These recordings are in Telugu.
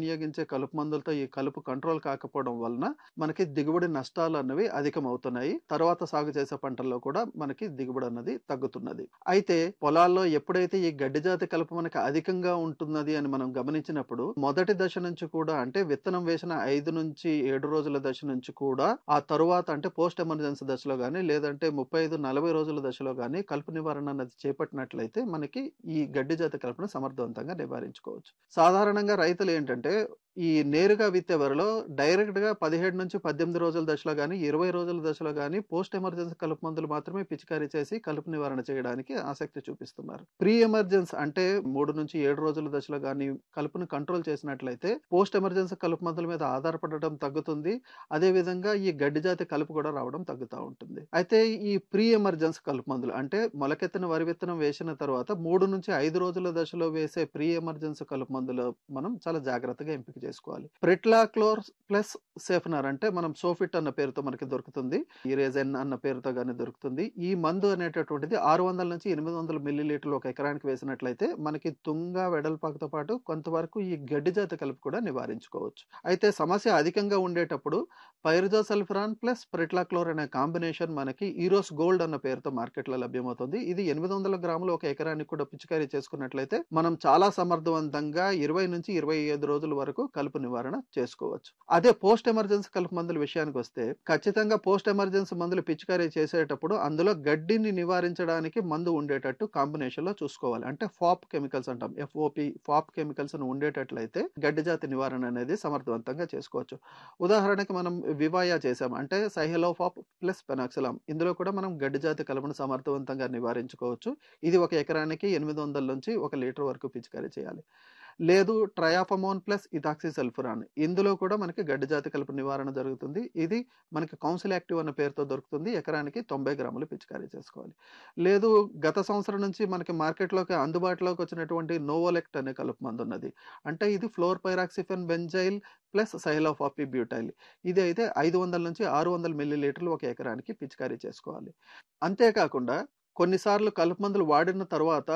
వినియోగించే కలుపు మందులతో ఈ కలుపు కంట్రోల్ కాకపోవడం వలన మనకి దిగుబడి నష్టాలన్నవి అధికమవుతున్నాయి. తర్వాత సాగు చేసే పంటల్లో కూడా మనకి దిగుబడి అన్నది తగ్గుతున్నది. అయితే పొలాల్లో ఎప్పుడైతే ఈ గడ్డి జాతి కలుపు మనకి అధికంగా ఉంటున్నది అని మనం గమనించినప్పుడు మొదటి దశ నుంచి కూడా అంటే విత్తనం వేసిన 5-7 రోజుల దశ నుంచి కూడా ఆ తరువాత అంటే పోస్ట్ ఎమర్జెన్సీ దశలో గాని లేదంటే 35-40 రోజుల దశలో గాని కలుపు నివారణ అన్నది చేపట్టినట్లయితే మనకి ఈ గడ్డి జాతి కలుపును సమర్థవంతంగా నివారించుకోవచ్చు. సాధారణంగా రైతులు ఏంటంటే ఈ నేరుగా విత్తే వరిలో డైరెక్ట్‌గా 17-18 రోజుల దశలో గాని, 20 రోజుల దశలో గాని పోస్ట్ ఎమర్జెన్సీ కలుపు మందులు మాత్రమే పిచికారీ చేసి కలుపు నివారణ చేయడానికి ఆసక్తి చూపిస్తున్నారు. ప్రీ ఎమర్జెన్సీ అంటే 3-7 రోజుల దశలో గాని కలుపును కంట్రోల్ చేసినట్లయితే పోస్ట్ ఎమర్జెన్సీ కలుపు మందుల మీద ఆధారపడడం తగ్గుతుంది. అదే విధంగా ఈ గడ్డి జాతి కలుపు కూడా రావడం తగ్గుతా ఉంటుంది. అయితే ఈ ప్రీ ఎమర్జెన్సీ కలుపు మందులు అంటే మొలకెత్తిన వరి విత్తనం వేసిన తర్వాత 3-5 రోజుల దశలో వేసే ప్రీ ఎమర్జెన్సీ కలుపు మందులు మనం చాలా జాగ్రత్తగా ఎంపిక చేసుకోవాలి. ప్రిట్లాక్లోర్ ప్లస్ సేఫ్నర్ అంటే మనం సోఫిట్ అన్న పేరుతో మనకి దొరుకుతుంది. ఇరేజెన్ అన్న పేరుతో గాని దొరుకుతుంది. ఈ మందు అనేటటువంటిది 600-800 మిల్లీలీటర్లు ఒక ఎకరానికి వేసినట్లయితే మనకి తుంగ వెడల్పాకుతో పాటు కొంతవరకు ఈ గడ్డి జాతి కలుపు కూడా నివారించుకోవచ్చు. అయితే సమస్య అధికంగా ఉండేటప్పుడు పైరిజోసల్ఫరాన్ ప్లస్ ప్రిట్లాక్లోర్ అనే కాంబినేషన్ మనకి ఈరోస్ గోల్డ్ అన్న పేరుతో మార్కెట్లో లభ్యమవుతుంది. ఇది 800 గ్రాములు ఒక ఎకరానికి కూడా పిచికారీ చేసుకున్నట్లయితే మనం చాలా సమర్థవంతంగా 20-25 రోజుల వరకు కలుపు నివారణ చేసుకోవచ్చు. అదే పోస్ట్ ఎమర్జెన్సీ కలుపు మందుల విషయానికి వస్తే ఖచ్చితంగా పోస్ట్ ఎమర్జెన్సీ మందులు పిచికారీ చేసేటప్పుడు అందులో గడ్డిని నివారించడానికి మందు ఉండేటట్టు కాంబినేషన్ లో చూసుకోవాలి. అంటే ఫాప్ కెమికల్స్ అంటాం, ఫాప్ కెమికల్స్ ఉండేటట్లయితే గడ్డి జాతి నివారణ అనేది సమర్థవంతంగా చేసుకోవచ్చు. ఉదాహరణకి మనం వివాయా చేసాం అంటే సైహెలోఫాప్ ప్లస్ పెనాక్సిలామ్, ఇందులో కూడా మనం గడ్డి జాతి కలుపును సమర్థవంతంగా నివారించుకోవచ్చు. ఇది ఒక ఎకరానికి 800 నుంచి 1 లీటర్ వరకు పిచికారీ చేయాలి. లేదు ట్రయాఫమోన్ ప్లస్ ఇథాక్సిసల్ఫురాన్, ఇందులో కూడా మనకి గడ్డి జాతి కలుపు నివారణ జరుగుతుంది. ఇది మనకి కౌన్సిల్ యాక్టివ్ అన్న పేరుతో దొరుకుతుంది. ఎకరానికి 90 గ్రాములు పిచికారీ చేసుకోవాలి. లేదు గత సంవత్సరం నుంచి మనకి మార్కెట్లోకి అందుబాటులోకి వచ్చినటువంటి నోవోలెక్ట్ అనే కలుపు మందు ఉన్నది. అంటే ఇది ఫ్లోర్పైరాక్సిఫెన్ బెంజైల్ ప్లస్ సైలోఫాపి బ్యూటైల్. ఇది అయితే 500-600 మిల్లీలీటర్లు ఒక ఎకరానికి పిచికారీ చేసుకోవాలి. అంతేకాకుండా కొన్నిసార్లు కలుపు మందులు వాడిన తర్వాత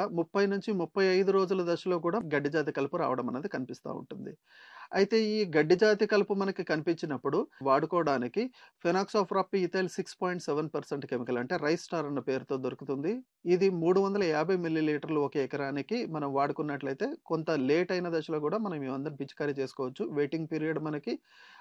30-35 రోజుల దశలో కూడా గడ్డి జాతి కలుపు రావడం అనేది కనిపిస్తూ ఉంటుంది. అయితే ఈ గడ్డి జాతి కలుపు మనకి కనిపించినప్పుడు వాడుకోవడానికి ఫెనాక్సోఫ్రాపి ఇథైల్ 6.7% కెమికల్ అంటే రైస్ స్టార్ అన్న పేరుతో దొరుకుతుంది. ఇది 350 మిల్లీలీటర్లు ఒక ఎకరానికి మనం వాడుకున్నట్లయితే కొంత లేట్ అయిన దశలో కూడా మనం ఇవందరం పిచికారీ చేసుకోవచ్చు. వెయిటింగ్ పీరియడ్ మనకి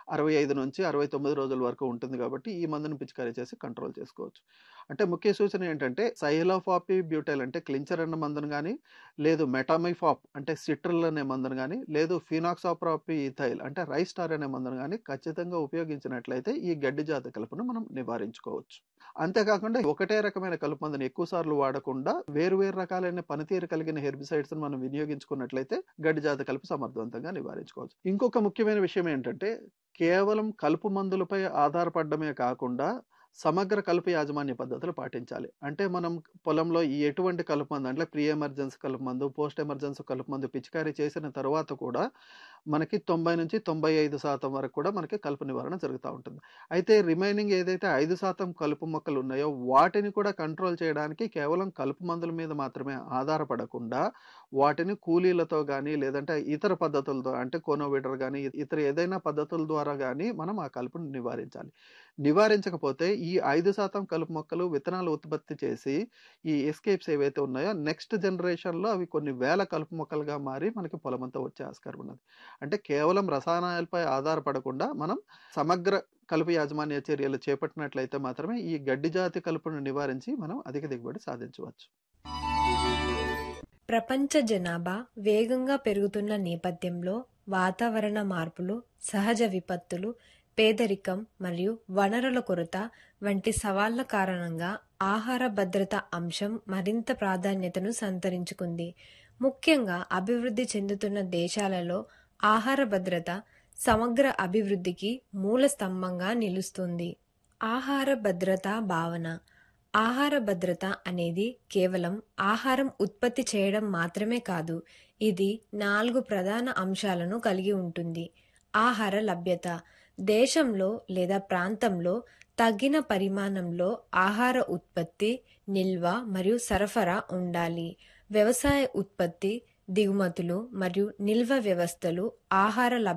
65-69 రోజుల వరకు ఉంటుంది కాబట్టి ఈ మందును పిచికారీ చేసి కంట్రోల్ చేసుకోవచ్చు. అంటే ముఖ్య సూచన ఏంటంటే సైలోఫాపి బ్యూటైల్ అంటే క్లించర్ అన్న మందును కానీ, లేదు మెటామైఫాప్ అంటే సిట్రల్ అనే మందును కానీ, లేదు ఫినాక్సోప్రాపి ఇథైల్ అంటే రైస్ స్టార్ అనే మందును కానీ ఖచ్చితంగా ఉపయోగించినట్లయితే ఈ గడ్డి జాతి కలుపును మనం నివారించుకోవచ్చు. అంతేకాకుండా ఒకటే రకమైన కలుపు మందుని ఎక్కువ సార్లు వాడకుండా వేరు రకాలైన పనితీరు కలిగిన హెర్బిసైడ్స్ మనం వినియోగించుకున్నట్లయితే గడ్డి జాతి కలుపు సమర్థవంతంగా నివారించుకోవచ్చు. ఇంకొక ముఖ్యమైన విషయం ఏంటంటే కేవలం కలుపు మందులపై ఆధారపడమే కాకుండా సమగ్ర కలుపు యాజమాన్య పద్ధతులు పాటించాలి. అంటే మనం పొలంలో ఈ ఎటువంటి కలుపు మందు అంటే ప్రీ ఎమర్జెన్సీ కలుపు మందు, పోస్ట్ ఎమర్జెన్సీ కలుపు మందు పిచికారీ చేసిన తర్వాత కూడా మనకి 90-95% వరకు కూడా మనకి కలుపు నివారణ జరుగుతూ ఉంటుంది. అయితే రిమైనింగ్ ఏదైతే 5% కలుపు మొక్కలు ఉన్నాయో వాటిని కూడా కంట్రోల్ చేయడానికి కేవలం కలుపు మందుల మీద మాత్రమే ఆధారపడకుండా వాటిని కూలీలతో కానీ లేదంటే ఇతర పద్ధతులతో అంటే కోనోవీడర్ కానీ ఇతర ఏదైనా పద్ధతుల ద్వారా కానీ మనం ఆ కలుపుని నివారించాలి. నివారించకపోతే ఈ 5% కలుపు మొక్కలు విత్తనాలు ఉత్పత్తి చేసి ఈ ఎస్కేప్స్ ఏవైతే ఉన్నాయో నెక్స్ట్ జనరేషన్లో అవి కొన్ని వేల కలుపు మొక్కలుగా మారి మనకి పొలమంతా వచ్చే ఆస్కారం ఉన్నది. అంటే కేవలం రసాయనాలపై ఆధారపడకుండా మనం సమగ్ర కలుపు యాజమాన్య చర్యలు చేపట్టినట్లయితే మాత్రమే ఈ గడ్డి జాతి కలుపును నివారించి మనం అధిక దిగుబడి సాధించవచ్చు. ప్రపంచ జనాభా వేగంగా పెరుగుతున్న నేపథ్యంలో వాతావరణ మార్పులు, సహజ విపత్తులు, పేదరికం మరియు వనరుల కొరత వంటి సవాళ్ల కారణంగా ఆహార భద్రత అంశం మరింత ప్రాధాన్యతను సంతరించుకుంది. ముఖ్యంగా అభివృద్ధి చెందుతున్న దేశాలలో ఆహార భద్రత సమగ్ర అభివృద్ధికి మూల స్తంభంగా నిలుస్తుంది. ఆహార భద్రతా భావన. ఆహార భద్రత అనేది కేవలం ఆహారం ఉత్పత్తి చేయడం మాత్రమే కాదు, ఇది 4 ప్రధాన అంశాలను కలిగి ఉంటుంది. ఆహార లభ్యత. దేశంలో లేదా ప్రాంతంలో తగిన పరిమాణంలో ఆహార ఉత్పత్తి, నిల్వ మరియు సరఫరా ఉండాలి. వ్యవసాయ ఉత్పత్తి, దిగుమతులు మరియు నిల్వ వ్యవస్థలు ఆహార